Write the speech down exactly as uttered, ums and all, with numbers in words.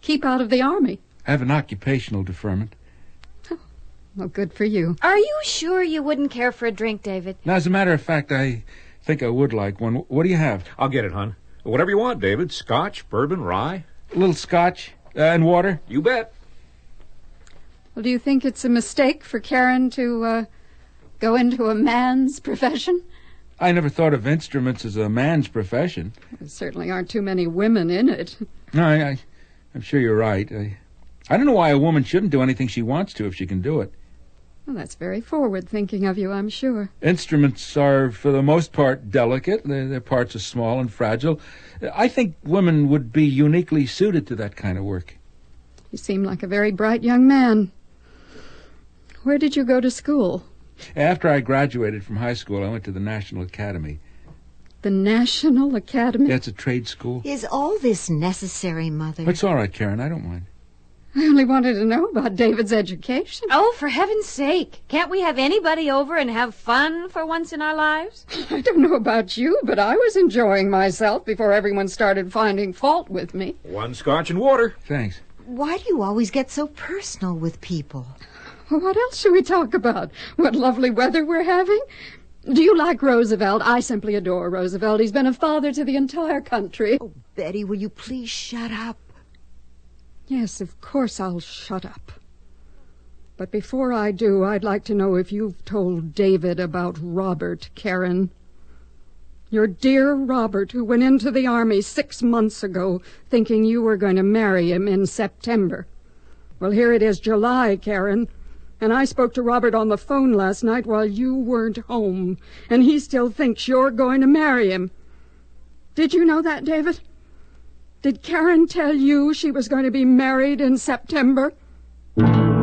keep out of the Army. I have an occupational deferment. Oh, well, good for you. Are you sure you wouldn't care for a drink, David? Now, as a matter of fact, I think I would like one. What do you have? I'll get it, hon. Whatever you want, David. Scotch, bourbon, rye. A little scotch uh, and water? You bet. Well, do you think it's a mistake for Karen to uh, go into a man's profession? I never thought of instruments as a man's profession. There certainly aren't too many women in it. No, I, I, I'm sure you're right. I, I don't know why a woman shouldn't do anything she wants to if she can do it. Well, that's very forward-thinking of you, I'm sure. Instruments are, for the most part, delicate. Their, their parts are small and fragile. I think women would be uniquely suited to that kind of work. You seem like a very bright young man. Where did you go to school? After I graduated from high school, I went to the National Academy. The National Academy? That's a trade school. Is all this necessary, Mother? It's all right, Karen. I don't mind. I only wanted to know about David's education. Oh, for heaven's sake. Can't we have anybody over and have fun for once in our lives? I don't know about you, but I was enjoying myself before everyone started finding fault with me. One scotch and water. Thanks. Why do you always get so personal with people? Well, what else should we talk about? What lovely weather we're having? Do you like Roosevelt? I simply adore Roosevelt. He's been a father to the entire country. Oh, Betty, will you please shut up? Yes, of course I'll shut up. But before I do, I'd like to know if you've told David about Robert, Karen. Your dear Robert, who went into the Army six months ago thinking you were going to marry him in September. Well, here it is July, Karen, and I spoke to Robert on the phone last night while you weren't home, and he still thinks you're going to marry him. Did you know that, David? Did Karen tell you she was going to be married in September?